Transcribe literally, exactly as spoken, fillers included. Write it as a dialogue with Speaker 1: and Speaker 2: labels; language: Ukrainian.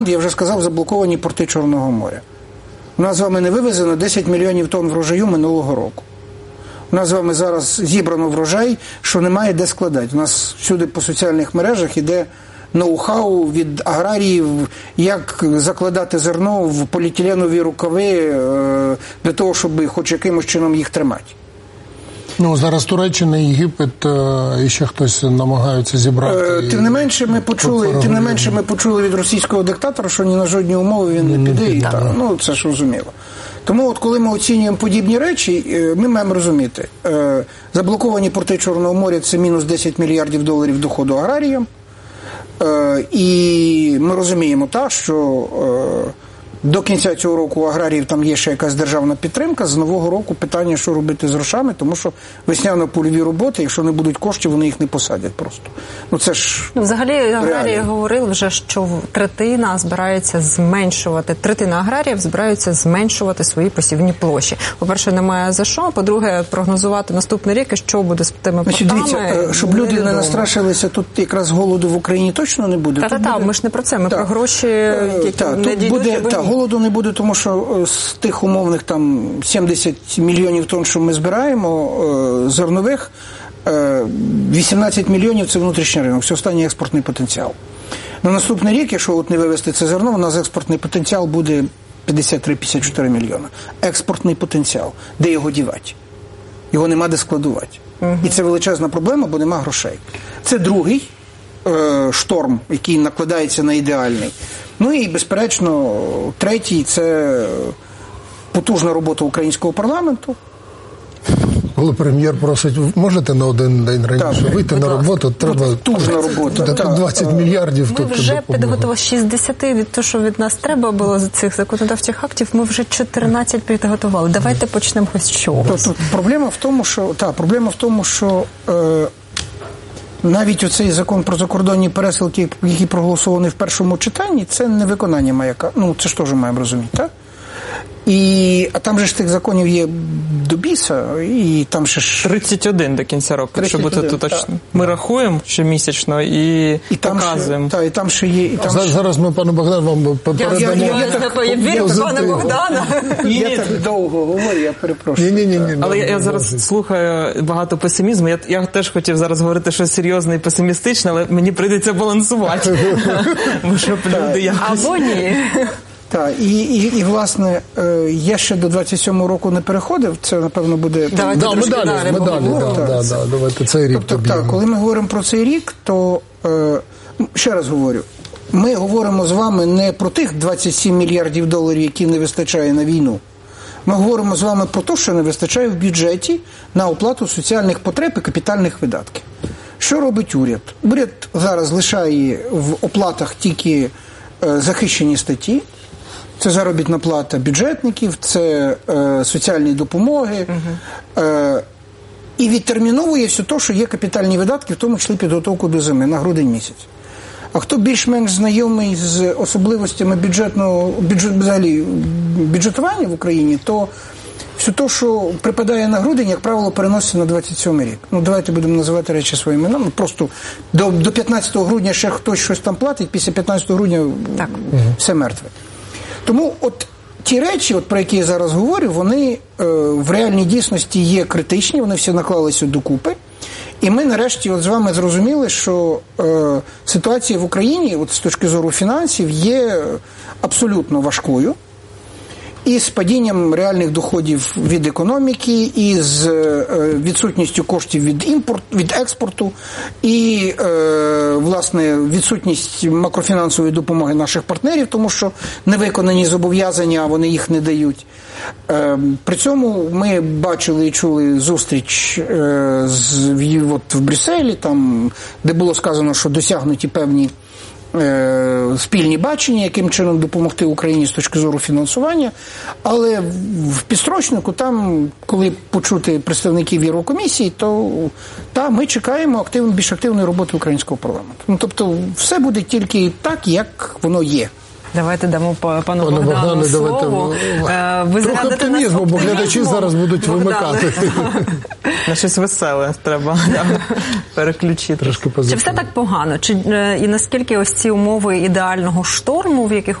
Speaker 1: Я вже сказав, заблоковані порти Чорного моря. У нас з вами не вивезено десять мільйонів тонн врожаю минулого року. У нас з вами зараз зібрано врожай, що немає де складати. У нас всюди по соціальних мережах іде ноу-хау від аграріїв, як закладати зерно в поліетиленові рукави для того, щоб хоч якимось чином їх тримати.
Speaker 2: Ну, зараз Туреччина, Єгипет і ще хтось намагаються зібрати.
Speaker 1: Тим не менше ми почули, тим не менше ми почули від російського диктатора, що ні на жодні умови він не, не піде. І так. Ну, це ж розуміло. Тому от коли ми оцінюємо подібні речі, ми маємо розуміти, заблоковані порти Чорного моря – це мінус десять мільярдів доларів доходу аграріям. І ми розуміємо, так, що до кінця цього року у аграріїв там є ще якась державна підтримка, з нового року питання, що робити з грошами, тому що весняно-польові роботи, якщо не будуть коштів, вони їх не посадять просто. Ну це ж
Speaker 3: ну, взагалі аграрії говорили вже, що третина збирається зменшувати, третина аграріїв збираються зменшувати свої посівні площі. По-перше, немає за що, по-друге, прогнозувати наступний рік, і що буде з тими портами.
Speaker 1: Дивіться, щоб люди не настрашилися, тут якраз голоду в Україні точно не буде.
Speaker 3: Та-та-та, ми ж не про це, ми та. про гроші, які та, не дійдуть. Голоду
Speaker 1: не буде, тому що з тих умовних там сімдесят мільйонів тонн, що ми збираємо, зернових, вісімнадцять мільйонів – це внутрішній ринок, це останній експортний потенціал. На наступний рік, якщо от не вивести це зерно, у нас експортний потенціал буде п'ятдесят три - п'ятдесят чотири мільйона. Експортний потенціал. Де його дівати? Його нема де складувати. Угу. І це величезна проблема, бо нема грошей. Це другий е, шторм, який накладається на ідеальний. Ну і, безперечно, третій – це потужна робота українського парламенту.
Speaker 2: Коли прем'єр просить, можете на один день раніше
Speaker 1: так,
Speaker 2: вийти на роботу, треба
Speaker 1: потужна робота.
Speaker 2: Так, двадцять мільярдів.
Speaker 3: Ми
Speaker 2: тут
Speaker 3: вже підготували шістдесят від того, що від нас треба було з цих законодавчих актів, ми вже чотирнадцять підготували. Давайте почнемо з чогось.
Speaker 1: Тобто, проблема в тому, що, та, проблема в тому, що е, навіть оцей закон про закордонні пересилки, який проголосований в першому читанні, це не виконання маяка. Ну, це ж теж маємо розуміти, так? І, а там же ж тих законів є до біса, і там ще ж...
Speaker 4: тридцять один до кінця року, щоб бути тут точно. Ми рахуємо щомісячно і, і показуємо.
Speaker 1: Так, і там ще є... І там
Speaker 2: зараз, ще... зараз ми, пане Богдан, вам передамо...
Speaker 3: Я, я, я, я, я вірю в пана Богдана.
Speaker 1: Я так довго говорю, я перепрошую.
Speaker 2: Ні, ні, ні,
Speaker 4: Але я, я зараз слухаю багато песимізму. Я, я теж хотів зараз говорити щось серйозне і песимістичне, але мені прийдеться балансувати. Бо щоб люди якось...
Speaker 3: Або ні.
Speaker 1: Так, і, і, і, власне, я ще до двадцять сьомого року не переходив, це, напевно, буде...
Speaker 3: Давайте
Speaker 2: да, медалі, медалі, медалі, да, да, да, давайте цей рік
Speaker 1: тобто, так, коли ми говоримо про цей рік, то, ще раз говорю, ми говоримо з вами не про тих двадцять сім мільярдів доларів, які не вистачає на війну. Ми говоримо з вами про те, що не вистачає в бюджеті на оплату соціальних потреб і капітальних видатків. Що робить уряд? Уряд зараз лишає в оплатах тільки захищені статті. Це заробітна плата бюджетників, це е, соціальні допомоги. Угу. Е, і відтерміновує все те, що є капітальні видатки, в тому числі підготовку до зими, на грудень місяць. А хто більш-менш знайомий з особливостями бюджетного, бюджет, взагалі, бюджетування в Україні, то все те, що припадає на грудень, як правило, переноситься на двадцять сьомий рік. Ну, давайте будемо називати речі своїми іменами. Просто до, до п'ятнадцятого грудня ще хтось щось там платить, після п'ятнадцятого грудня так. все мертве. Тому от ті речі, от, про які я зараз говорю, вони е, в реальній дійсності є критичні, вони всі наклалися докупи. І ми нарешті от з вами зрозуміли, що е, ситуація в Україні от, з точки зору фінансів є абсолютно важкою. І з падінням реальних доходів від економіки, і з е, відсутністю коштів від імпорт, від експорту, і, е, власне, відсутність макрофінансової допомоги наших партнерів, тому що невиконані зобов'язання, вони їх не дають. Е, при цьому ми бачили і чули зустріч е, з, в, от, в Брюсселі, там, де було сказано, що досягнуті певні спільні бачення, яким чином допомогти Україні з точки зору фінансування, але в підстрочнику там, коли почути представників Єврокомісії, то та, ми чекаємо актив, більш активної роботи українського парламенту. Ну, тобто все буде тільки так, як воно є.
Speaker 3: Давайте дамо пану
Speaker 2: Пане
Speaker 3: Богдану
Speaker 2: Богдане,
Speaker 3: слово.
Speaker 2: давайте.
Speaker 3: Ви
Speaker 2: Трохи
Speaker 3: зарядите нас
Speaker 2: оптимізму, бо глядачі
Speaker 3: оптимізмом.
Speaker 2: зараз будуть
Speaker 3: Богдане.
Speaker 2: вимикати.
Speaker 4: На щось веселе треба да, переключити.
Speaker 2: Трошки
Speaker 3: Чи
Speaker 2: позитивно.
Speaker 3: все так погано? Чи е, і наскільки ось ці умови ідеального шторму, в яких